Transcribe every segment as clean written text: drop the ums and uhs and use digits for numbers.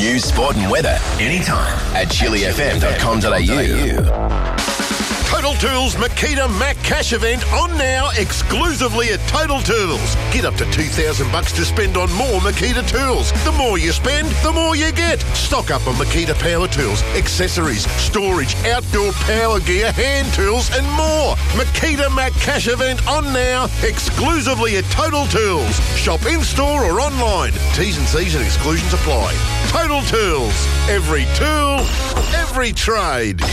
News, sport and weather anytime at chilifm.com.au. Total Tools Makita Mac Cash event on now exclusively at Total Tools. Get up to $2,000 to spend on more Makita tools. The more you spend, the more you get. Stock up on Makita power tools, accessories, storage, outdoor power gear, hand tools and more. Makita Mac Cash event on now exclusively at Total Tools. Shop in-store or online. T's and C's and exclusions apply. Total Tools. Every tool, every trade.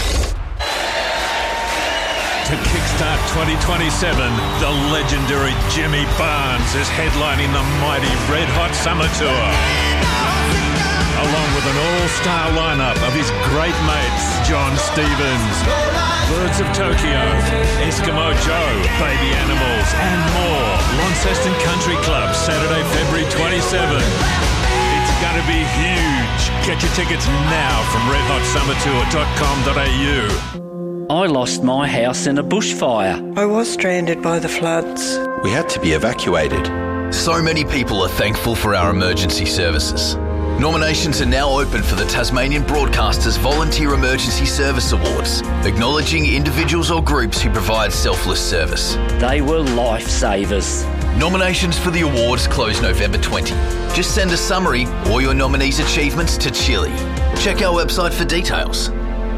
To kickstart 2027, the legendary Jimmy Barnes is headlining the mighty Red Hot Summer Tour. Along with an all-star lineup of his great mates, John Stevens, Birds of Tokyo, Eskimo Joe, Baby Animals, and more. Launceston Country Club, Saturday, February 27. It's going to be huge. Get your tickets now from redhotsummertour.com.au. I lost my house in a bushfire. I was stranded by the floods. We had to be evacuated. So many people are thankful for our emergency services. Nominations are now open for the Tasmanian Broadcasters Volunteer Emergency Service Awards, acknowledging individuals or groups who provide selfless service. They were lifesavers. Nominations for the awards close November 20. Just send a summary or your nominee's achievements to Chili. Check our website for details.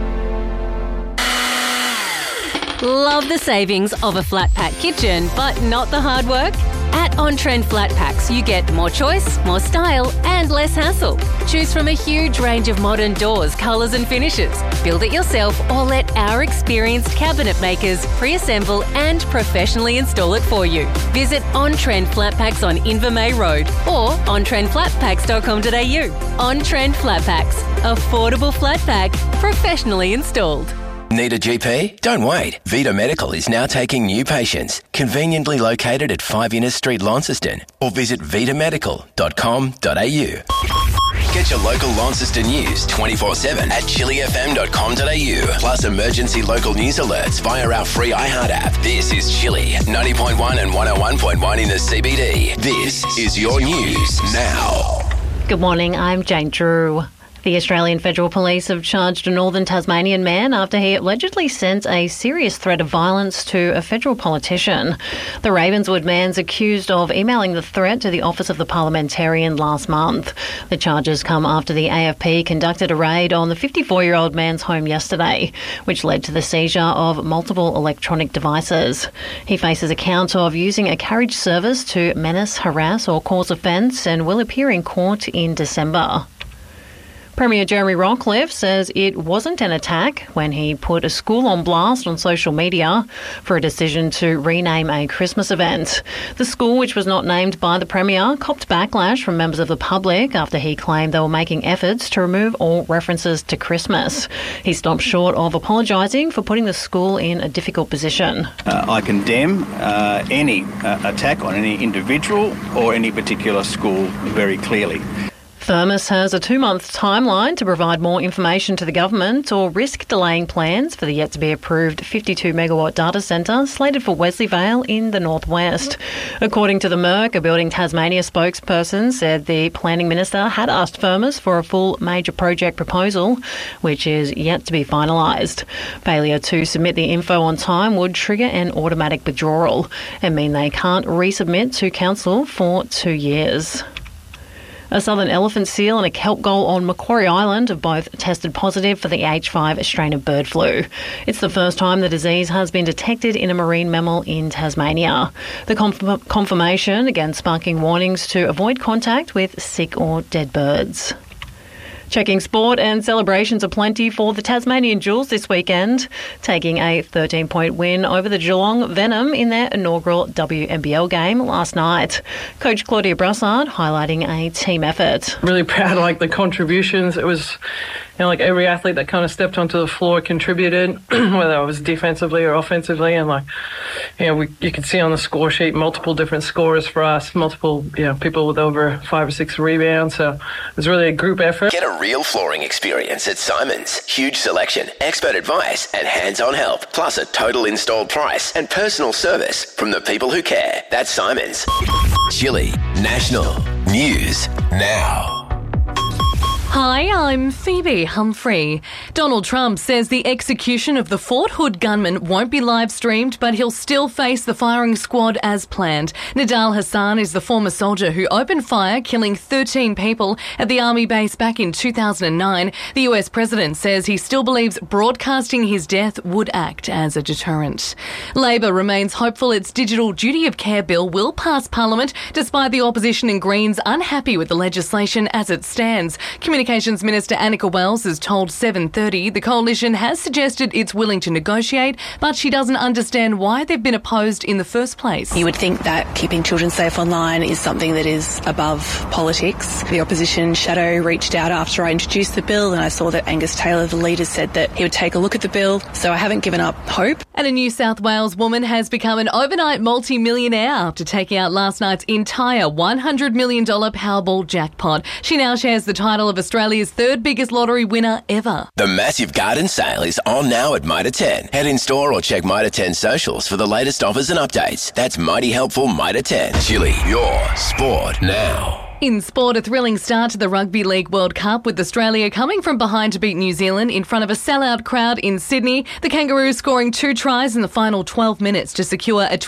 Love the savings of a flat pack kitchen, but not the hard work? At On Trend Flat Packs, you get more choice, more style, and less hassle. Choose from a huge range of modern doors, colours and finishes. Build it yourself or let our experienced cabinet makers pre-assemble and professionally install it for you. Visit On Trend Flat Packs on Invermay Road or ontrendflatpacks.com.au. On Trend Flat Packs. Affordable flat pack, professionally installed. Need a GP? Don't wait. Vita Medical is now taking new patients, conveniently located at 5 Innes Street, Launceston, or visit vitamedical.com.au. Get your local Launceston news 24/7 at chilifm.com.au. Plus emergency local news alerts via our free iHeart app. This is Chili, 90.1 and 101.1 in the CBD. This is your news now. Good morning, I'm Jane Drew. The Australian Federal Police have charged a northern Tasmanian man after he allegedly sent a serious threat of violence to a federal politician. The Ravenswood man's accused of emailing the threat to the office of the parliamentarian last month. The charges come after the AFP conducted a raid on the 54-year-old man's home yesterday, which led to the seizure of multiple electronic devices. He faces a count of using a carriage service to menace, harass or cause offence and will appear in court in December. Premier Jeremy Rockliff says it wasn't an attack when he put a school on blast on social media for a decision to rename a Christmas event. The school, which was not named by the Premier, copped backlash from members of the public after he claimed they were making efforts to remove all references to Christmas. He stopped short of apologising for putting the school in a difficult position. I condemn any attack on any individual or any particular school very clearly. Firmus has a 2-month timeline to provide more information to the government or risk delaying plans for the yet-to-be-approved 52-megawatt data centre slated for Wesleyvale in the northwest. According to the MERC, a Building Tasmania spokesperson said the planning minister had asked Firmus for a full major project proposal, which is yet to be finalised. Failure to submit the info on time would trigger an automatic withdrawal and mean they can't resubmit to council for 2 years. A southern elephant seal and a kelp gull on Macquarie Island have both tested positive for the H5 strain of bird flu. It's the first time the disease has been detected in a marine mammal in Tasmania. The confirmation again sparking warnings to avoid contact with sick or dead birds. Checking sport, and celebrations aplenty for the Tasmanian Jewels this weekend, taking a 13-point win over the Geelong Venom in their inaugural WNBL game last night. Coach Claudia Brassard highlighting a team effort. Really proud of the contributions. It was every athlete that kind of stepped onto the floor contributed, whether it was defensively or offensively, and you could see on the score sheet multiple different scorers for us, multiple people with over 5 or 6 rebounds. So it was really a group effort. Get a real flooring experience at Simons. Huge selection, expert advice and hands-on help, plus a total installed price and personal service from the people who care. That's Simons. Chili National News Now. Hi, I'm Phoebe Humphrey. Donald Trump says the execution of the Fort Hood gunman won't be live streamed, but he'll still face the firing squad as planned. Nidal Hassan is the former soldier who opened fire, killing 13 people at the army base back in 2009. The US president says he still believes broadcasting his death would act as a deterrent. Labor remains hopeful its digital duty of care bill will pass Parliament, despite the opposition and Greens unhappy with the legislation as it stands. Communications Minister Annika Wells has told 7:30 the coalition has suggested it's willing to negotiate, but she doesn't understand why they've been opposed in the first place. You would think that keeping children safe online is something that is above politics. The opposition shadow reached out after I introduced the bill, and I saw that Angus Taylor, the leader, said that he would take a look at the bill, so I haven't given up hope. And a New South Wales woman has become an overnight multi-millionaire after taking out last night's entire $100 million Powerball jackpot. She now shares the title of Australia's third biggest lottery winner ever. The massive garden sale is on now at Mitre 10. Head in store or check Mitre 10 socials for the latest offers and updates. That's mighty helpful Mitre 10. Chili, your sport now. In sport, a thrilling start to the Rugby League World Cup with Australia coming from behind to beat New Zealand in front of a sellout crowd in Sydney. The Kangaroos scoring 2 tries in the final 12 minutes to secure a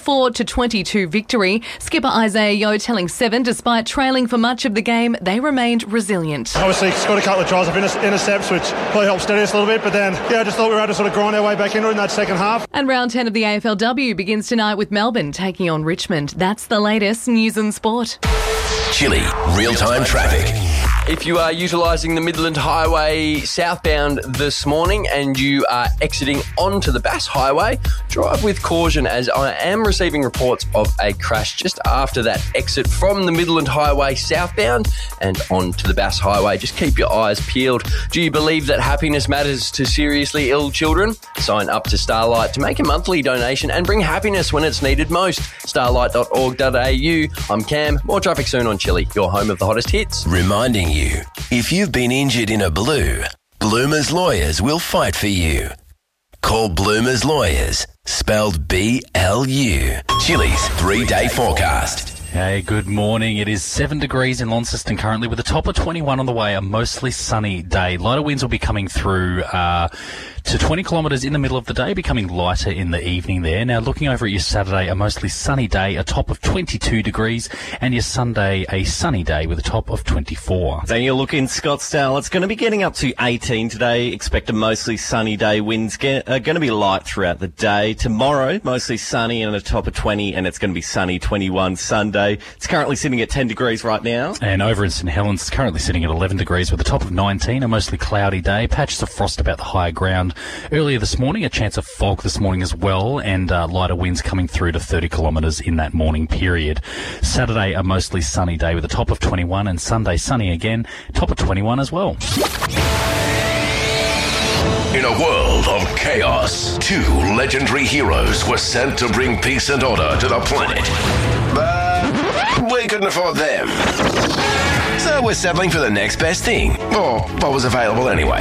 24-22 victory. Skipper Isaiah Yeo telling Seven, despite trailing for much of the game, they remained resilient. Obviously, scored a couple of tries of intercepts, which probably helped steady us a little bit, but then, I just thought we were able to sort of grind our way back into it in that second half. And round 10 of the AFLW begins tonight with Melbourne taking on Richmond. That's the latest news and sport. Chili, real-time traffic. If you are utilising the Midland Highway southbound this morning and you are exiting onto the Bass Highway, drive with caution as I am receiving reports of a crash just after that exit from the Midland Highway southbound and onto the Bass Highway. Just keep your eyes peeled. Do you believe that happiness matters to seriously ill children? Sign up to Starlight to make a monthly donation and bring happiness when it's needed most. Starlight.org.au. I'm Cam. More traffic soon on Chili, your home of the hottest hits. Reminding you, if you've been injured in a blue, Bloomer's Lawyers will fight for you. Call Bloomer's Lawyers, spelled B-L-U. Chili's 3-day forecast. Hey, good morning. It is 7 degrees in Launceston currently with a top of 21 on the way, a mostly sunny day. Lighter winds will be coming through to 20 kilometres in the middle of the day, becoming lighter in the evening there. Now, looking over at your Saturday, a mostly sunny day, a top of 22 degrees, and your Sunday, a sunny day with a top of 24. Then you look in Scottsdale, it's going to be getting up to 18 today. Expect a mostly sunny day. Winds are going to be light throughout the day. Tomorrow, mostly sunny and a top of 20, and it's going to be sunny 21 Sunday. It's currently sitting at 10 degrees right now. And over in St Helens, it's currently sitting at 11 degrees with a top of 19, a mostly cloudy day. Patches of frost about the higher ground. Earlier this morning, a chance of fog this morning as well, and lighter winds coming through to 30 kilometres in that morning period. Saturday, a mostly sunny day with a top of 21, and Sunday sunny again, top of 21 as well. In a world of chaos, 2 legendary heroes were sent to bring peace and order to the planet. But we couldn't afford them. So we're settling for the next best thing, or what was available anyway.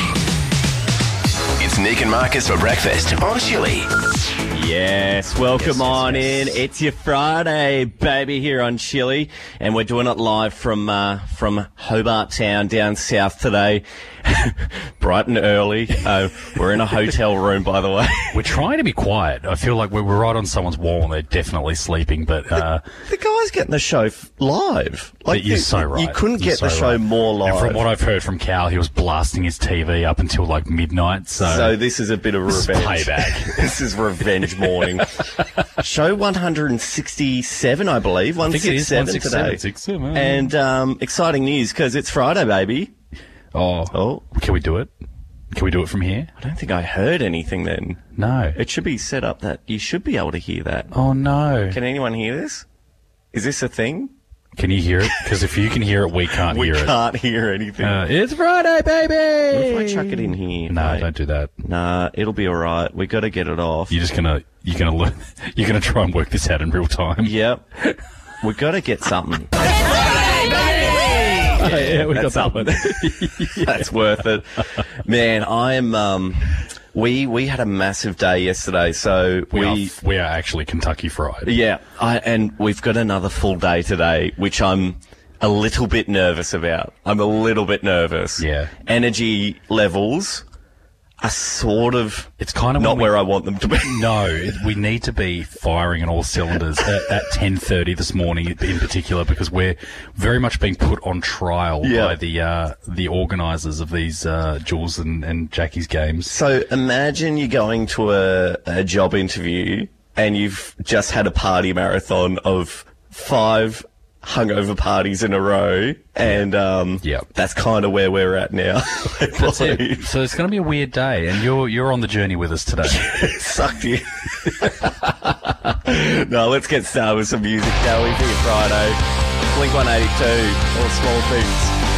It's Nick and Marcus for breakfast on Chili. Yes, welcome on in. It's your Friday, baby, here on Chili, and we're doing it live from Hobart Town down south today. Bright and early. We're in a hotel room, by the way. We're trying to be quiet. I feel like we're right on someone's wall and they're definitely sleeping, but... the guy's getting the show live. You're so right. You couldn't get the show more live. And from what I've heard from Cal, he was blasting his TV up until like midnight, so this is a bit of revenge. Payback. This is revenge morning. Show 167, I believe. 167 today. And exciting news, because it's Friday, baby. Oh. Can we do it? Can we do it from here? I don't think I heard anything then. No. It should be set up that you should be able to hear that. Oh, no. Can anyone hear this? Is this a thing? Can you hear it? Because if you can hear it, we can't hear it. We can't hear anything. It's Friday, baby! What if I chuck it in here? No, don't do that. Nah, it'll be all right. We got to get it off. You're gonna try and work this out in real time. Yep. We got to get something. Yeah, we got that one. That's worth it. Man, we had a massive day yesterday, so we are actually Kentucky Fried. Yeah, and we've got another full day today, which I'm a little bit nervous about. I'm a little bit nervous. Yeah. Energy levels are sort of it's kind of not where I want them to be. No, we need to be firing on all cylinders at 10:30 this morning in particular, because we're very much being put on trial by the organisers of these Jules and Jackie's games. So imagine you're going to a job interview and you've just had a party marathon of 5 hungover parties in a row, and that's kind of where we're at now. That's it. So it's going to be a weird day, and you're on the journey with us today. Sucked you. No, let's get started with some music, shall we, for your Friday? Blink-182, All Small Things.